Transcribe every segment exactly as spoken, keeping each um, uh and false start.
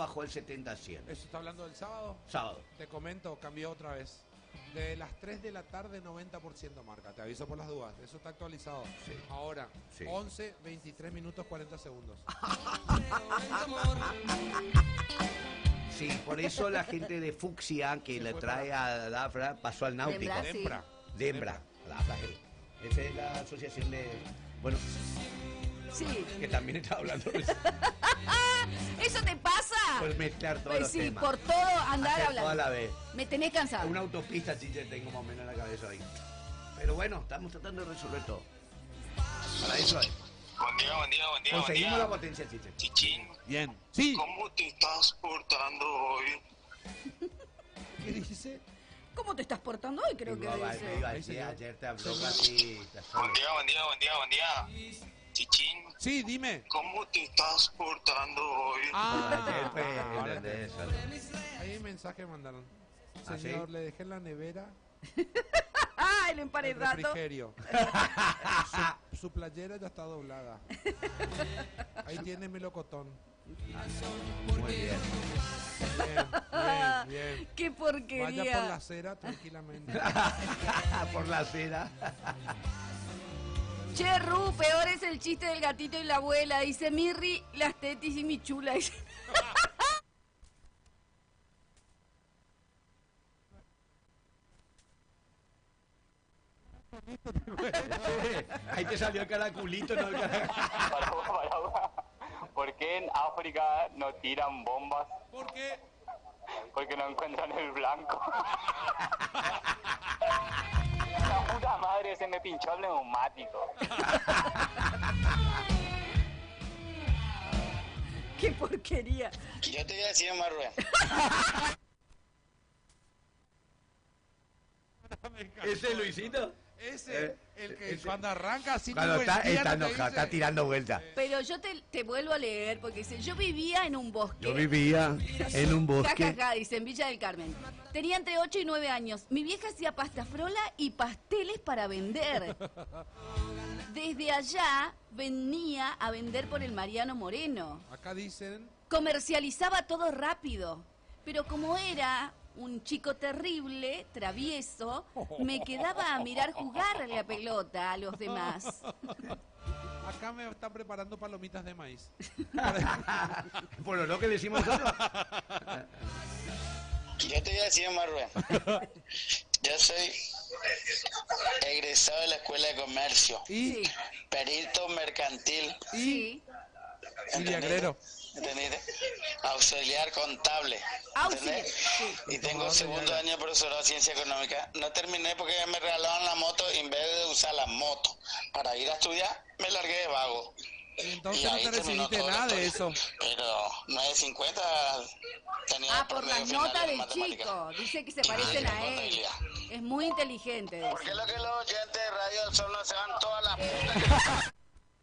bajó el setenta a cien. ¿Eso está hablando del sábado? Sábado. Te comento, cambió otra vez. De las tres de la tarde, noventa por ciento marca. Te aviso por las dudas. Eso está actualizado. Sí. Ahora, Sí. once, veintitrés minutos, cuarenta segundos. Sí, por eso la gente de Fucsia que Se le fue trae para- a Dafra pasó al náutico. Dembra, sí. Dembra. Dembra. Dafra, sí. Esa es la asociación de... Bueno, Sí. que también estaba hablando de ¿Eso te pasa? pues mezclar todos Pues los sí, temas. por todo andar Hacer hablando. toda la vez. Me tenés cansado. Una autopista sí te tengo más o menos en la cabeza ahí. Pero bueno, estamos tratando de resolver todo. Para eso es. Buen día, buen día, buen día, buen Conseguimos día. la potencia, chiche. Chichín, Bien. Sí. ¿cómo te estás portando hoy? ¿Qué dice? ¿Cómo te estás portando hoy? Creo que Iba, iba, dice. iba a Ahí, decir, señor. ayer te habló casi... Buen día, buen día, buen día, buen día. Chichín, Sí, dime. ¿cómo te estás portando hoy? Ah, Ayer fue... ahora ¿entendés? Ahí mensaje mandaron. ¿Ah, Señor, sí? le dejé en la nevera ¡Ah, el el emparedado! refrigerio. su, su playera ya está doblada. Ahí tiene melocotón. Muy bien. Bien, bien, bien. ¡Qué porquería! Vaya por la acera tranquilamente. Por la acera. Che, Ru, peor es el chiste del gatito y la abuela. Dice Mirri, las tetis y mi chula. Dice. Ahí te salió el caraculito, ¿no? El cara- Para, para, ¿por qué en África no tiran bombas? ¿Por qué? Porque no encuentran el blanco. La puta madre, se me pinchó el neumático. ¡Qué porquería! Yo te voy a decir, Marrué. ¿Ese es Luisito? Ese, Eh, el que ese- cuando arranca así Cuando como está, el día está no te enojado, dice- está tirando vueltas. Pero yo te, te vuelvo a leer porque dice, yo vivía en un bosque. Yo vivía en un Ja, bosque. ja, ja, dice, en Villa del Carmen. Tenía entre ocho y nueve años. Mi vieja hacía pasta frola y pasteles para vender. Desde allá venía a vender por el Mariano Moreno. Acá dicen, Comercializaba todo rápido. Pero como era un chico terrible, travieso, me quedaba a mirar jugar la pelota a los demás. acá me están preparando palomitas de maíz. Por lo que le decimos nosotros. Yo te voy a decir, Marrué. Yo soy egresado de la Escuela de Comercio, Y, Sí, perito mercantil, sí. y viagrero. ¿entendiste? Auxiliar contable, Auxiliar, ¿entendés? sí. Y tengo segundo año de profesorado de ciencia económica. No terminé porque me regalaron la moto y en vez de usar la moto para ir a estudiar, me largué de vago. Y entonces Y no ahí te terminó recibiste todo la nada de historia. eso. Pero nueve cincuenta tenía Ah, el por promedio las final notas en del matemáticas. chico. Dice que se Y parecen de a él. contabilidad. Es muy inteligente. ¿Por dice. qué lo que los oyentes de Radio del Sol no se van todas las putas?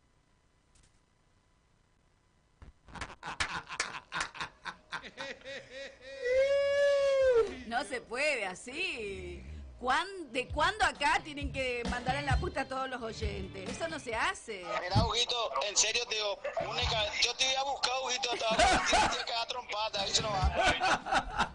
No se puede así. ¿Cuán- ¿De cuándo acá tienen que mandar a la puta a todos los oyentes? Eso no se hace. Mira, Huguito, en serio te digo, única, yo te iba a buscar, Huguito, te voy a que quedar trompata, ahí se lo va.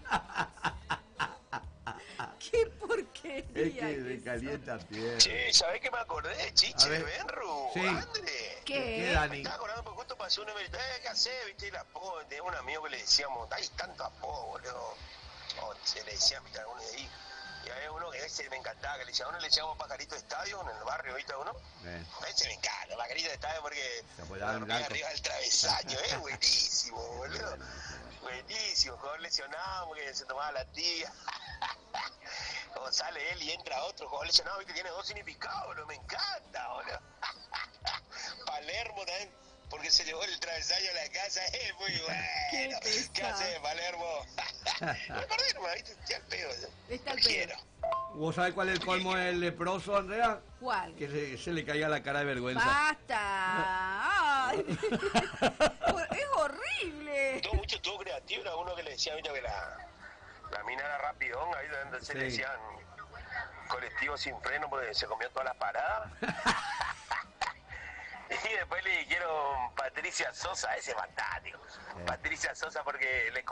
¡Qué Es porquería! que que me sos. calienta piel. Che, ¿sabés que me acordé? A Chiche, ver. Benru, Sí. André. ¿Qué, ¿Qué? Dani? Me estaba acordando porque justo pasó una vez, eh, ¿qué hacés? ¿Viste? El apodo, tenía un amigo que le decíamos, hay tanto apodo, boludo. O se le decía, viste, alguno de ahí. Y había uno que ese me encantaba, que le decía, a uno le decíamos Pajarito de Estadio en el barrio, ¿viste uno? Eh, Ese me encanta, Pajarito de Estadio porque Se apoyaba en dormía blanco. arriba del travesaño, es buenísimo, boludo. Buenísimo, jugador lesionado porque se tomaba la tía. Como sale él y entra otro jugador lesionado, viste, tiene dos significados, boludo, me encanta, boludo. Palermo también, porque se llevó el travesaño a la casa, es muy bueno. Qué ¿Qué haces, Palermo? Me acordé, hermano, viste, ya el pedo. Está el Lo quiero. ¿Vos sabés cuál es el colmo del leproso, Andrea? ¿Cuál? Que se, se le caiga la cara de vergüenza. ¡Basta! ¡Ay! ¡Es horrible! Todo mucho, todo creativo, era uno que le decía, viste, que la, la mina era rapidón, ahí donde se Sí. le decían colectivo sin freno porque se comió todas las paradas. Y después le dijeron Patricia Sosa, ese es fantástico. Patricia Sosa porque le